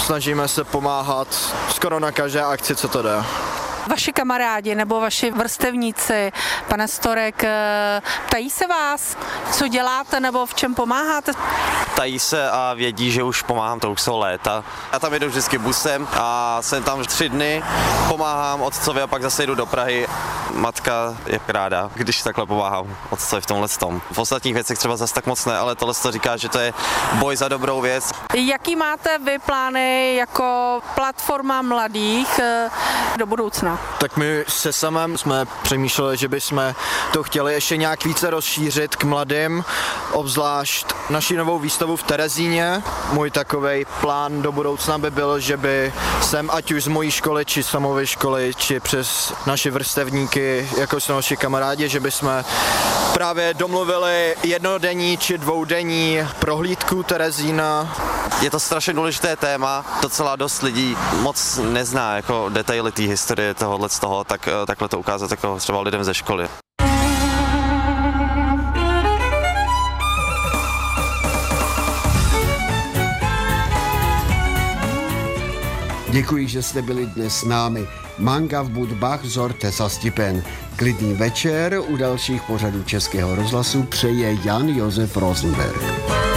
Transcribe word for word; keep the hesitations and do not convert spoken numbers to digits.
snažíme se pomáhat skoro na každé akci, co to jde. Vaši kamarádi nebo vaši vrstevníci, pane Storek, ptají se vás, co děláte nebo v čem pomáháte? Ptají se a vědí, že už pomáhám, to už jsou léta. Já tam jedu vždycky busem a jsem tam tři dny, pomáhám otcovi a pak zase jdu do Prahy. Matka je ráda, když takhle pomáhám otcovi v tomhle tom. V ostatních věcech třeba zase tak moc ne, ale tohle to říká, že to je boj za dobrou věc. Jaký máte vy plány jako platforma mladých do budoucna? Tak my se samém jsme přemýšleli, že bychom to chtěli ještě nějak více rozšířit k mladým, obzvlášť naši novou výstavu v Terezíně. Můj takovej plán do budoucna by byl, že by sem, ať už z mojí školy, či samovy školy, či přes naši vrstevníky, jako jsou naši kamarádi, že bychom právě domluvili jednodenní či dvoudenní prohlídku Terezína. Je to strašně důležité téma, docela dost lidí moc nezná jako detaily té historie tohohle z toho, tak takhle to ukázat jako třeba lidem ze školy. Děkuji, že jste byli dnes s námi. Manga v budbách zorte za stipen. Klidný večer u dalších pořadů Českého rozhlasu přeje Jan Josef Rosenberg.